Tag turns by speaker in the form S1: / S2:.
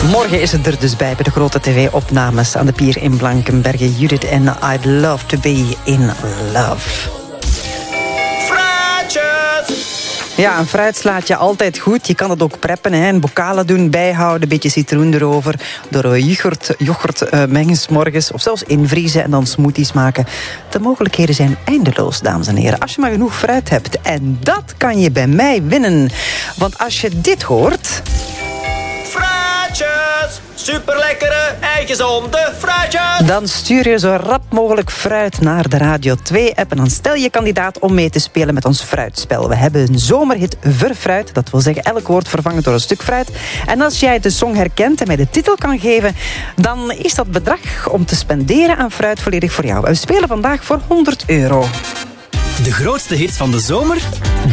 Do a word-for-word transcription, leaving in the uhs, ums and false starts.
S1: Morgen is het er dus bij bij de grote tv-opnames aan de pier in Blankenberge. Judith en I'd Love to Be in Love. Ja, een fruit slaat je altijd goed. Je kan het ook preppen, hè. In bokalen doen, bijhouden, een beetje citroen erover. Door yoghurt, yoghurt uh, mengen 's morgens. Of zelfs invriezen en dan smoothies maken. De mogelijkheden zijn eindeloos, dames en heren. Als je maar genoeg fruit hebt. En dat kan je bij mij winnen. Want als je dit hoort...
S2: Fruitjes! Superlekkere, gezonde fruitjes!
S1: Dan stuur je zo rap mogelijk fruit naar de Radio twee-app... en dan stel je kandidaat om mee te spelen met ons fruitspel. We hebben een zomerhit Verfruit. Dat wil zeggen elk woord vervangen door een stuk fruit. En als jij de song herkent en mij de titel kan geven... dan is dat bedrag om te spenderen aan fruit volledig voor jou. We spelen vandaag voor honderd euro.
S3: De grootste hits van de zomer...